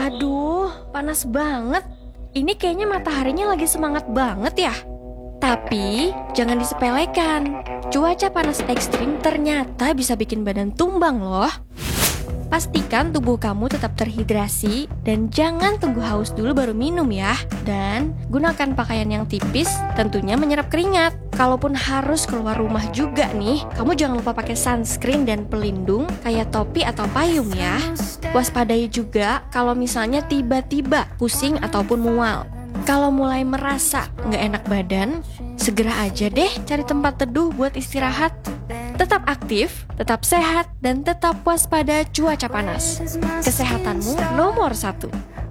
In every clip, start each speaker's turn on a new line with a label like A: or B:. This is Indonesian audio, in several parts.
A: Aduh, panas banget. Ini kayaknya mataharinya lagi semangat banget ya. Tapi jangan disepelekan. Cuaca panas ekstrim ternyata bisa bikin badan tumbang loh. Pastikan tubuh kamu tetap terhidrasi dan jangan tunggu haus dulu baru minum ya. Dan gunakan pakaian yang tipis, tentunya menyerap keringat. Kalaupun harus keluar rumah juga nih, kamu jangan lupa pakai sunscreen dan pelindung kayak topi atau payung ya. Waspadai juga kalau misalnya tiba-tiba pusing ataupun mual. Kalau mulai merasa nggak enak badan, segera aja deh cari tempat teduh buat istirahat. Tetap aktif, tetap sehat, dan tetap waspada cuaca panas. Kesehatanmu nomor 1.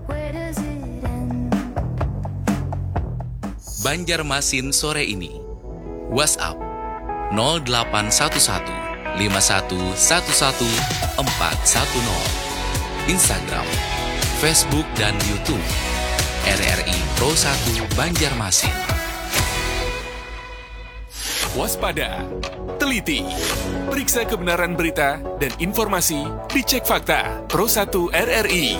B: Banjarmasin sore ini. WhatsApp 0811 5111 410. Instagram, Facebook, dan YouTube RRI Pro 1 Banjarmasin.
C: Waspada, teliti, periksa kebenaran berita dan informasi, dicek fakta. Pro 1 RRI.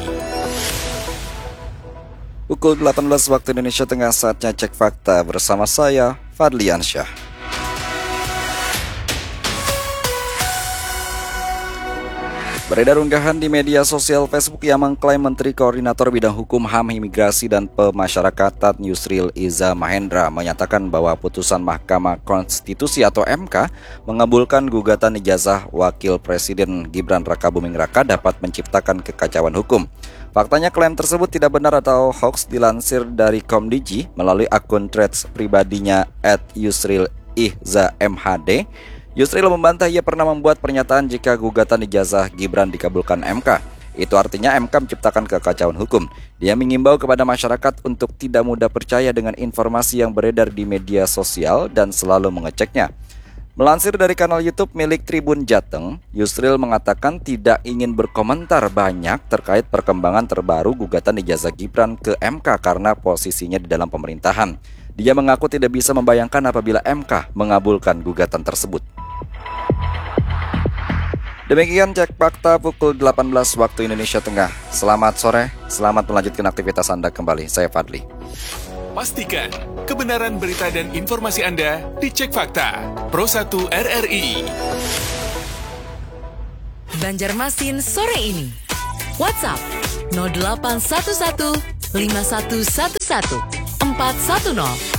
D: Pukul 18 waktu Indonesia Tengah, saatnya cek fakta bersama saya, Fadliansyah. Beredar unggahan di media sosial Facebook yang mengklaim Menteri Koordinator Bidang Hukum, HAM, Imigrasi, dan Pemasyarakatan Yusril Iza Mahendra menyatakan bahwa putusan Mahkamah Konstitusi atau MK mengabulkan gugatan ijazah Wakil Presiden Gibran Rakabuming Raka dapat menciptakan kekacauan hukum. Faktanya klaim tersebut tidak benar atau hoax. Dilansir dari Komdiji melalui akun threads pribadinya @YusrilIzaMHD, Yusril membantah ia pernah membuat pernyataan jika gugatan ijazah Gibran dikabulkan MK. Itu artinya MK menciptakan kekacauan hukum. Dia mengimbau kepada masyarakat untuk tidak mudah percaya dengan informasi yang beredar di media sosial dan selalu mengeceknya. Melansir dari kanal YouTube milik Tribun Jateng, Yusril mengatakan tidak ingin berkomentar banyak terkait perkembangan terbaru gugatan ijazah Gibran ke MK karena posisinya di dalam pemerintahan. Dia mengaku tidak bisa membayangkan apabila MK mengabulkan gugatan tersebut. Demikian cek fakta pukul 18 waktu Indonesia Tengah. Selamat sore, selamat melanjutkan aktivitas Anda kembali. Saya Fadli.
C: Pastikan kebenaran berita dan informasi Anda dicek fakta. Pro 1 RRI.
E: Banjarmasin sore ini. WhatsApp 0811 5111 410.